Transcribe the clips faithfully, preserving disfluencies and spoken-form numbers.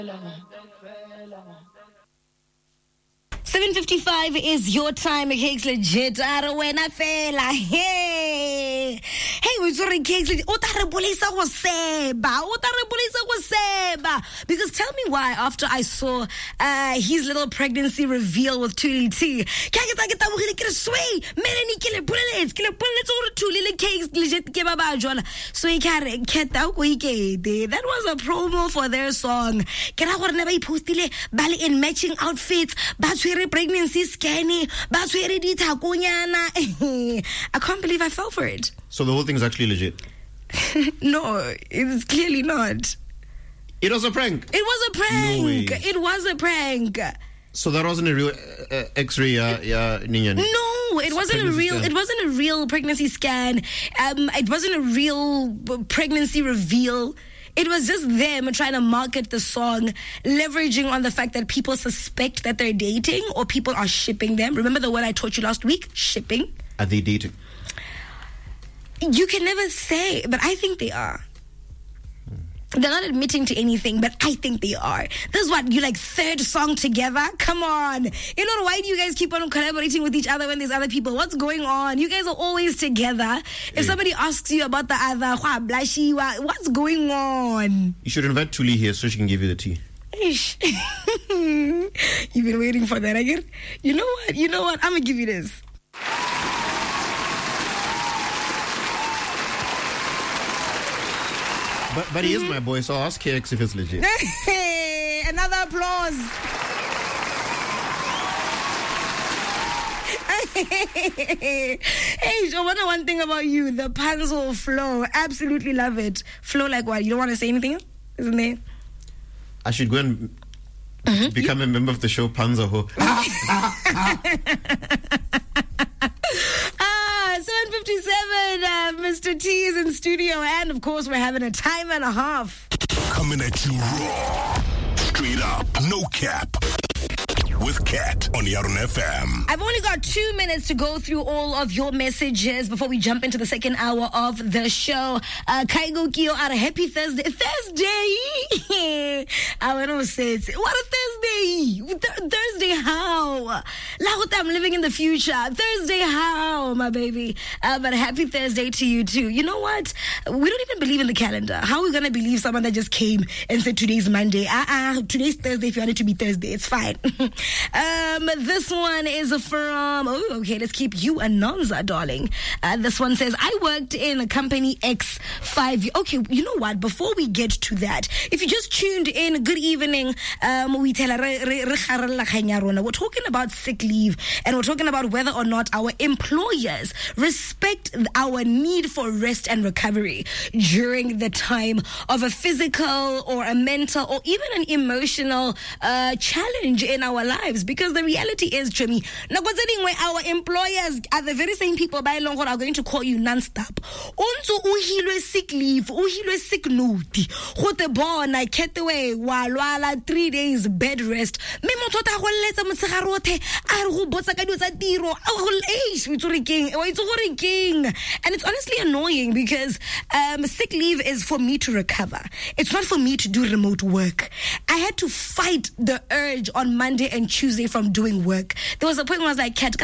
seven fifty-five is your time. Cakes legit. Arawena fela. Hey. Hey, we're sorry, Cakes legit. Otare bolisa go seba. Otare bolisa go seba. Because tell me why after I saw uh, his little pregnancy reveal with Tuli T. Kaketa kita bugile kire sway. Melanie kile bullets. Kile bullets over two little Cakes legit ke baba jona. So ikare keta go ikete. That was a promo for their song. Kera gore ne ba ipostile bale in matching outfits. Ba pregnancy scanning. I can't believe I fell for it. So the whole thing is actually legit? No, it's clearly not. It was a prank? It was a prank. No way. It was a prank. So that wasn't a real uh, X-ray, uh, yeah, Ninya? No, it wasn't a real. Scan. It wasn't a real pregnancy scan. Um, it wasn't a real pregnancy reveal. It was just them trying to market the song, leveraging on the fact that people suspect that they're dating or people are shipping them. Remember the word I taught you last week? Shipping. Are they dating? You can never say, but I think they are. They're not admitting to anything, but I think they are. This is what, you like third song together? Come on. You know, why do you guys keep on collaborating with each other when there's other people? What's going on? You guys are always together. If hey. somebody asks you about the other, what's going on? You should invite Tuli here so she can give you the tea. Ish. You've been waiting for that, I get. You know what? You know what? I'm going to give you this. But but he is my boy, so I'll ask K X if it's legit. Hey, another applause. Hey, so what one thing about you, the Panzo flow, absolutely love it. Flow like what? You don't want to say anything, isn't it? I should go and mm-hmm. become you? a member of the show Panzo Ho. seven fifty-seven, uh, Mister T is in studio, and of course we're having a time and a half. Coming at you raw, straight up, no cap, with Kat on Yaron F M. I've only got two minutes to go through all of your messages before we jump into the second hour of the show. Uh, Kaigo Kio, a happy Thursday. Thursday! I want to say it. What a Thursday! Th- Thursday, how? Lahota, I'm living in the future. Thursday, how, my baby? Uh, but happy Thursday to you, too. You know what? We don't even believe in the calendar. How are we going to believe someone that just came and said today's Monday? Ah, uh-uh, today's Thursday. If you want it to be Thursday, it's fine. Um, this one is from, oh, okay, let's keep you a nonza, darling. Uh, this one says, I worked in a company X five years. Okay, you know what? Before we get to that, if you just tuned in, good evening. Um, we tell we're talking about sick leave, and we're talking about whether or not our employers respect our need for rest and recovery during the time of a physical or a mental or even an emotional uh, challenge in our lives. Because the reality is, Jimmy, where our employers are the very same people by long are going to call you non-stop. Unso uhilwe sick leave, uhilwe sick note. Hote born, I kept away, walwala, three days bed rest. Memo tota go letsa motsegarote, a go botsa ka dio tsa tiro. And it's honestly annoying because um, sick leave is for me to recover. It's not for me to do remote work. I had to fight the urge on Monday and Tuesday from doing work. There was a point where I was like, Kat, and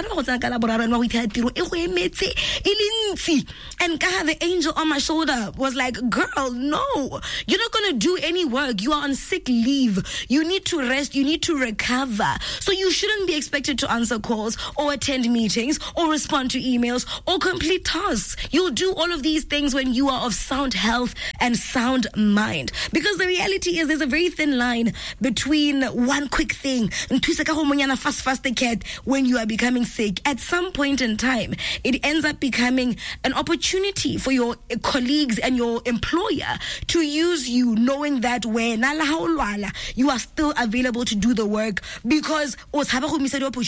the angel on my shoulder was like, girl, no, you're not going to do any work. You are on sick leave. You need to rest. You need to recover. So you shouldn't be expected to answer calls or attend meetings or respond to emails or complete tasks. You'll do all of these things when you are of sound health and sound mind. Because the reality is there's a very thin line between one quick thing fast fast cat when you are becoming sick. At some point in time, it ends up becoming an opportunity for your colleagues and your employer to use you, knowing that when you are still available to do the work because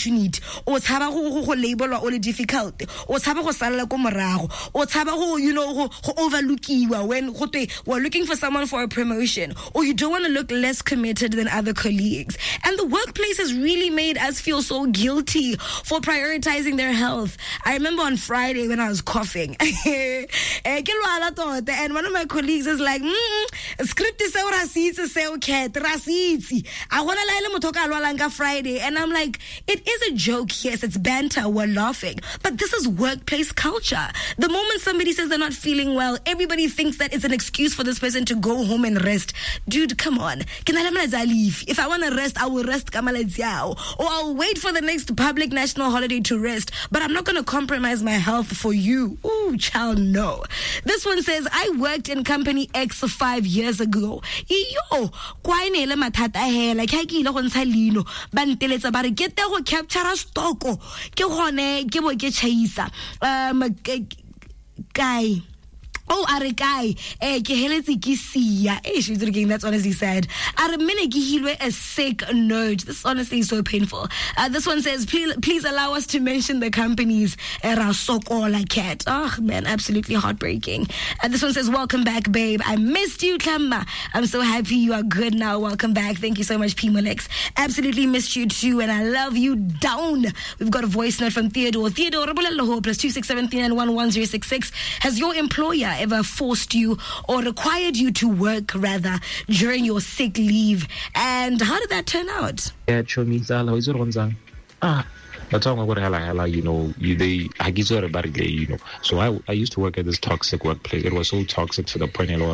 opportunity, o tshaba go go labelwa o le difficult, o tshaba go sala ko morago, o tshaba go, you know, go, go overlookiwa when go twe we're looking for someone for a promotion, or you don't want to look less committed than other colleagues. And the workplace has really made us feel so guilty for prioritizing their health. I remember on Friday when I was coughing, and one of my colleagues is like, mm, script is say okay, I want to la Friday, and I'm like, it is a joke, yes, it's banter, we're laughing, but this is workplace culture. The moment somebody says they're not feeling well, everybody thinks that it's an excuse for this person to go home and rest. Dude, come on. If I want to rest, I will rest, or I'll wait for the next public national holiday to rest, but I'm not going to compromise my health for you. Ooh, child, no. This one says, I worked in company X five years ago. Iyo, kwa inele mathata hela, ke ke ile go ntsha lino, ba nteletsa ba re ke te go capture stock, ke gone ke bo ke chaisa. Um guy. Oh, Arikai, eh, ke heletse ke siya. Eh, she's looking, that's honestly sad. Aramene ke hilwe a sick nerd. This honestly is so painful. Uh, this one says, please, please allow us to mention the companies. Era Sokola Cat. Oh, man, absolutely heartbreaking. Uh, this one says, welcome back, babe. I missed you, Kamba. I'm so happy you are good now. Welcome back. Thank you so much, P. Molex. Absolutely missed you too, and I love you down. We've got a voice note from Theodore. Theodore, plus two six seven three nine one one zero six six. Has your employer ever forced you or required you to work rather during your sick leave, and how did that turn out? Yeah, ah, that's all what hella, you know, you they I guess everybody, you know. So I I used to work at this toxic workplace. It was so toxic to the point no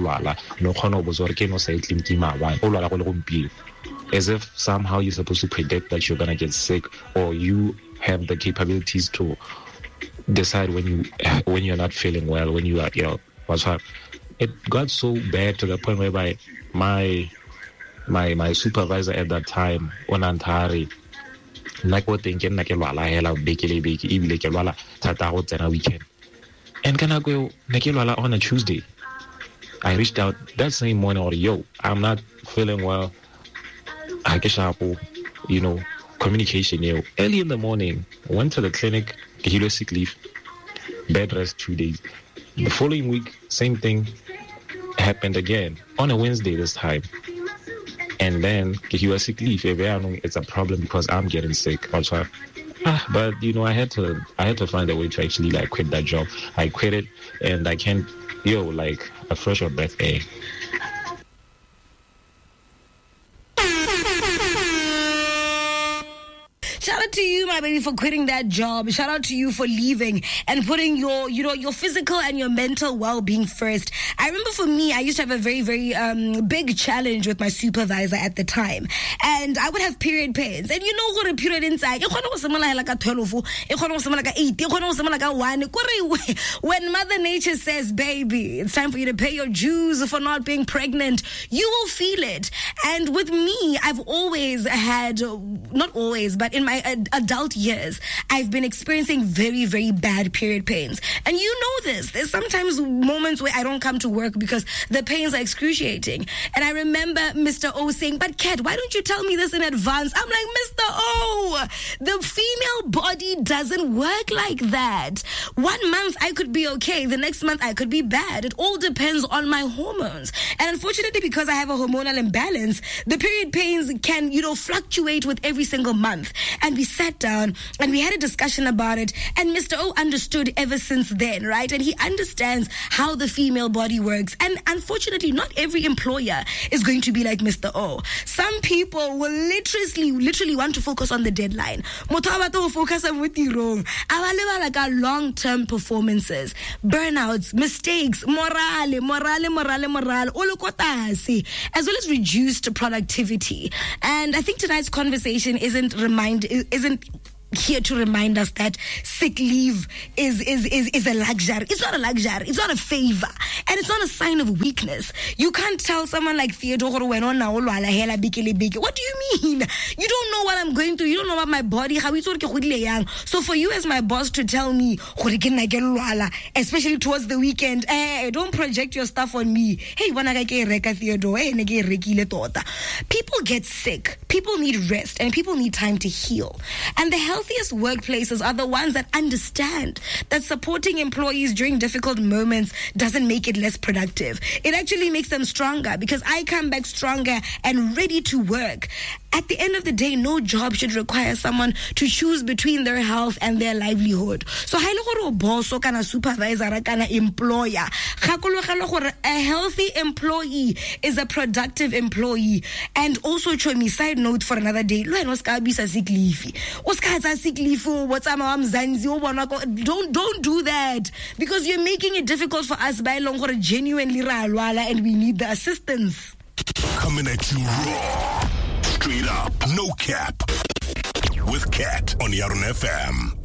as if somehow you're supposed to predict that you're gonna get sick, or you have the capabilities to decide when you when you're not feeling well, when you are ill. What's up? It got so bad to the point whereby my my my supervisor at that time, Onantari, like what thinking like lwala hela bekele beke ibile ke lwala thata go tsena weekend. And can I go lwala on a Tuesday? I reached out that same morning, or yo, I'm not feeling well. I guess you know, communication, you know. Early in the morning, went to the clinic, he was sick leave, bed rest two days. The following week, same thing happened again on a Wednesday this time. And then he was sick leave. It's a problem because I'm getting sick. Also, ah, but you know, I had to, I had to find a way to actually like quit that job. I quit it, and I can't, yo, like a fresher breath air. Shout out to you, my baby, for quitting that job. Shout out to you for leaving and putting your, you know, your physical and your mental well-being first. I remember for me, I used to have a very, very um, big challenge with my supervisor at the time. And I would have period pains. And you know what a period inside, like a twelve, like eight, like one. When Mother Nature says, baby, it's time for you to pay your dues for not being pregnant, you will feel it. And with me, I've always had, not always, but in my adult years, I've been experiencing very, very bad period pains. And you know this. There's sometimes moments where I don't come to work because the pains are excruciating. And I remember Mister O saying, but Kat, why don't you tell me this in advance? I'm like, Mister O, the female body doesn't work like that. One month I could be okay. The next month I could be bad. It all depends on my hormones. And unfortunately, because I have a hormonal imbalance, the period pains can, you know, fluctuate with every single month. And we sat down and we had a discussion about it. And Mister O understood ever since then, right? And he understands how the female body works. And unfortunately, not every employer is going to be like Mister O. Some people will literally, literally want to focus on the deadline. Motabato focus on what you wrong. Like our long-term performances, burnouts, mistakes, morale, morale, morale, morale, as well as reduced productivity. And I think tonight's conversation isn't remind isn't here to remind us that sick leave is, is, is, is a luxury. It's not a luxury. It's not a favor. And it's not a sign of weakness. You can't tell someone like Theodore, what do you mean? You don't know what I'm going through. You don't know about my body. So for you as my boss to tell me, especially towards the weekend, hey, don't project your stuff on me. Hey, Theodore. People get sick. People need rest. And people need time to heal. And the healthiest workplaces are the ones that understand that supporting employees during difficult moments doesn't make it less productive. It actually makes them stronger, because I come back stronger and ready to work. At the end of the day, no job should require someone to choose between their health and their livelihood. So, a boss or kana supervisor or kana employer, a healthy employee is a productive employee. And also, chomi side note for another day, don't don't do that, because you're making it difficult for us by long genuinely and we need the assistance. Coming at you raw, straight up, no cap, with Kat on Yaron F M.